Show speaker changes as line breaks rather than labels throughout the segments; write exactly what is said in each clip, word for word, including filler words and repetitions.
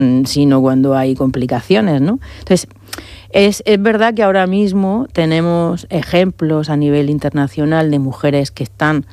sino cuando hay complicaciones, ¿no? Entonces, es, es verdad que ahora mismo tenemos ejemplos a nivel internacional de mujeres que están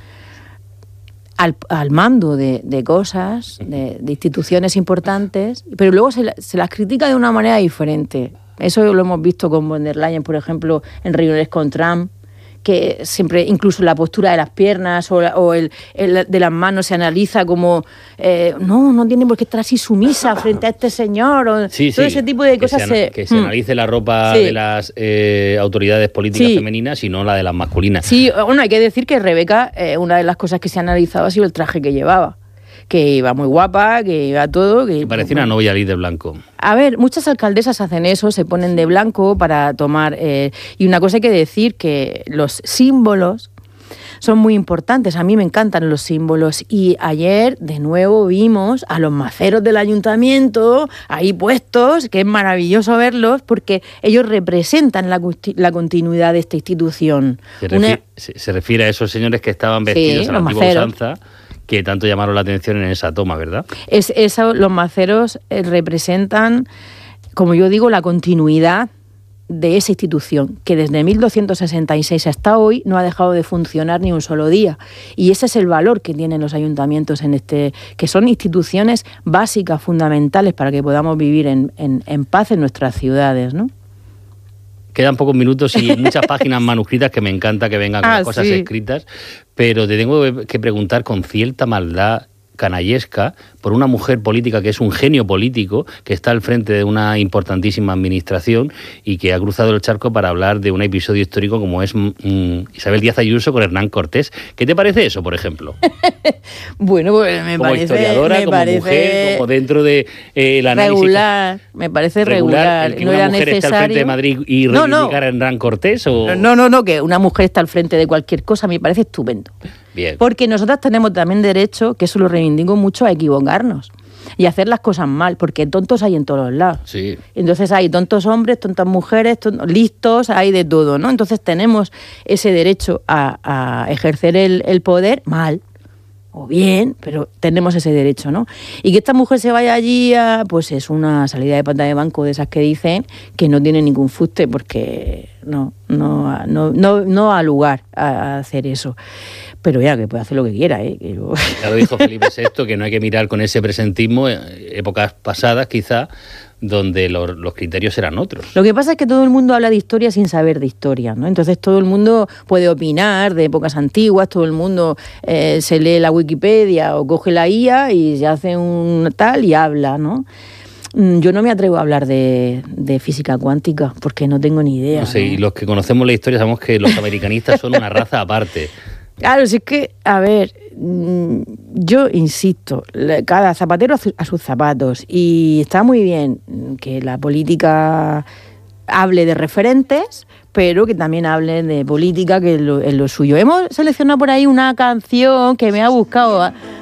al, al mando de, de cosas, de, de instituciones importantes, pero luego se, se las critica de una manera diferente. Eso lo hemos visto con von der Leyen, por ejemplo, en reuniones con Trump, que siempre, incluso la postura de las piernas o, la, o el, el de las manos se analiza como eh, no, no tiene por qué estar así sumisa frente a este señor, o
sí,
todo
sí,
ese tipo de
que
cosas.
Se,
se,
que se
mm.
analice la ropa
sí.
de las eh, autoridades políticas
sí.
femeninas y no la de las masculinas.
Sí, bueno, hay que decir que Rebeca, eh, una de las cosas que se ha analizado ha sido el traje que llevaba. Que iba muy guapa, que iba todo... Que,
que parecía una novia Liz de blanco.
A ver, muchas alcaldesas hacen eso, se ponen de blanco para tomar... Eh, y una cosa hay que decir, que los símbolos son muy importantes. A mí me encantan los símbolos. Y ayer, de nuevo, vimos a los maceros del ayuntamiento ahí puestos, que es maravilloso verlos, porque ellos representan la, la continuidad de esta institución.
Se, refiere, una... se, se refiere a esos señores que estaban vestidos
sí,
a la antigua
maceros.
usanza, que tanto llamaron la atención en esa toma, ¿verdad?
Es, eso, los maceros eh, representan, como yo digo, la continuidad de esa institución, que desde mil doscientos sesenta y seis hasta hoy no ha dejado de funcionar ni un solo día. Y ese es el valor que tienen los ayuntamientos, en este, que son instituciones básicas, fundamentales, para que podamos vivir en, en, en paz en nuestras ciudades, ¿no?
Quedan pocos minutos y muchas páginas manuscritas que me encanta que vengan con
ah,
las cosas
sí.
escritas, pero te tengo que preguntar con cierta maldad canallesca por una mujer política que es un genio político, que está al frente de una importantísima administración y que ha cruzado el charco para hablar de un episodio histórico como es mmm, Isabel Díaz Ayuso con Hernán Cortés. ¿Qué te parece eso, por ejemplo?
Bueno, pues me
como
parece...
Como historiadora,
me
como
parece
mujer, como dentro de eh, el análisis...
Regular, me parece regular.
regular. ¿El que
no
una
era
mujer
necesario...
está al frente de Madrid y
no,
reivindicar
no.
a Hernán Cortés? ¿O?
No, no, no, que una mujer está al frente de cualquier cosa me parece estupendo.
Bien.
Porque nosotras tenemos también derecho, que eso lo reivindico mucho, a equivocarnos y hacer las cosas mal, porque tontos hay en todos los lados.
Sí.
Entonces hay tontos hombres, tontas mujeres, tontos, listos, hay de todo, ¿no? Entonces tenemos ese derecho a, a ejercer el, el poder mal o bien, pero tenemos ese derecho, ¿no? Y que esta mujer se vaya allí a, pues es una salida de pata de banco de esas que dicen que no tiene ningún fuste, porque no, no, no, no, no ha lugar a hacer eso. Pero ya, que puede hacer lo que quiera, ¿eh? Que yo...
Ya lo dijo Felipe sexto, que no hay que mirar con ese presentismo, épocas pasadas quizá, donde los, los criterios eran otros.
Lo que pasa es que todo el mundo habla de historia sin saber de historia, ¿no? Entonces todo el mundo puede opinar de épocas antiguas, todo el mundo eh, se lee la Wikipedia o coge la I A y se hace un tal y habla, ¿no? Yo no me atrevo a hablar de, de física cuántica porque no tengo ni idea.
No sé,
¿no?
Y los que conocemos la historia sabemos que los americanistas son una raza aparte.
Claro, si es que, a ver, yo insisto, cada zapatero a sus zapatos, y está muy bien que la política hable de referentes, pero que también hable de política, que es lo, es lo suyo. Hemos seleccionado por ahí una canción que me ha buscado